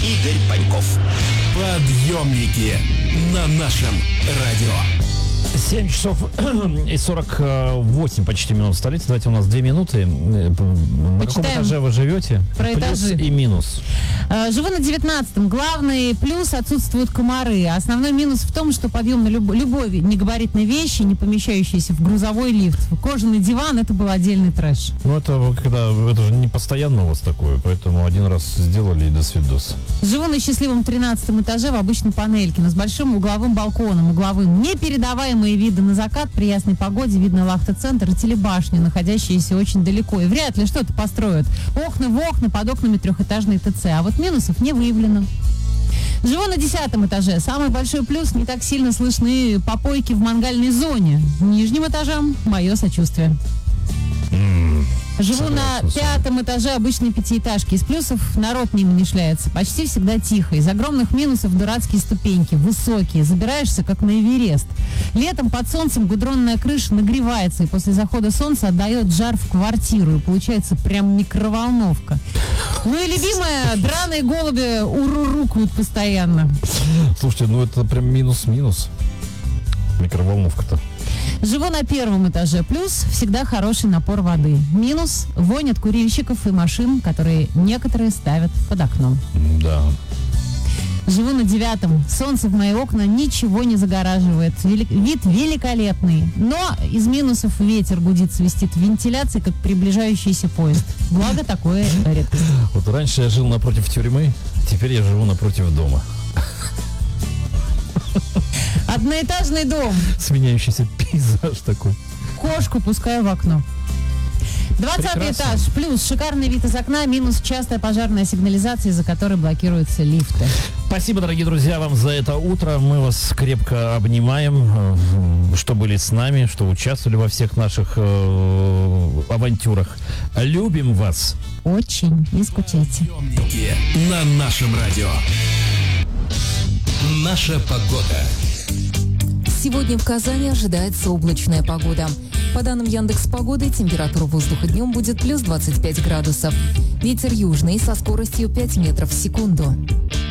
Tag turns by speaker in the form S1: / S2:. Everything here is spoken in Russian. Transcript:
S1: Игорь Паньков. Подъемники на нашем радио.
S2: 7 часов и 48 почти минут в столице. Давайте, у нас 2 минуты. На каком этаже вы живете?
S3: Про
S2: плюс
S3: этажи.
S2: И минус.
S3: Живу на 19-м. Главный плюс — отсутствуют комары. Основной минус в том, что подъем на любой негабаритной вещи, не помещающейся в грузовой лифт. Кожаный диван — это был отдельный трэш.
S2: Ну, это же не постоянно у вас такое, поэтому один раз сделали и до свидос.
S3: Живу на счастливом 13-м этаже в обычной панельке, но с большим угловым балконом. Угловым непередаваемые виды на закат, при ясной погоде видно Лахта-центр и телебашню, находящиеся очень далеко. И вряд ли что-то построят. Окна в окна, под окнами трехэтажный ТЦ. А вот минусов не выявлено. Живу на 10-м этаже. Самый большой плюс — не так сильно слышны попойки в мангальной зоне. Нижним этажам мое сочувствие. Живу на 5-м этаже обычной пятиэтажки. Из плюсов народ мимо не шляется. Почти всегда тихо. Из огромных минусов дурацкие ступеньки, высокие. Забираешься, как на Эверест. Летом под солнцем гудронная крыша нагревается, и после захода солнца отдает жар в квартиру. И получается прям микроволновка. Ну и любимая, драные голуби урурукают постоянно.
S2: Слушайте, ну это прям минус-минус. Микроволновка-то.
S3: Живу на 1-м этаже. Плюс — всегда хороший напор воды. Минус — вонь от курильщиков и машин, которые некоторые ставят под окном.
S2: Да.
S3: Живу на 9-м. Солнце в мои окна ничего не загораживает. Вид великолепный. Но из минусов ветер гудит, свистит в вентиляции, как приближающийся поезд. Благо, такое редкость.
S2: Вот раньше я жил напротив тюрьмы, теперь я живу напротив дома.
S3: Одноэтажный дом.
S2: Сменяющийся пейзаж такой.
S3: Кошку пускаю в окно. 20-й
S2: Прекрасно.
S3: этаж. Плюс шикарный вид из окна. Минус частая пожарная сигнализация, из-за которой блокируются лифты.
S2: Спасибо, дорогие друзья, вам за это утро. Мы вас крепко обнимаем, что были с нами, что участвовали во всех наших авантюрах. Любим вас.
S3: Очень. Не скучайте.
S1: Подъемники на нашем радио. Наша погода.
S4: Сегодня в Казани ожидается облачная погода. По данным Яндекс.Погоды, температура воздуха днем будет плюс 25 градусов. Ветер южный со скоростью 5 метров в секунду.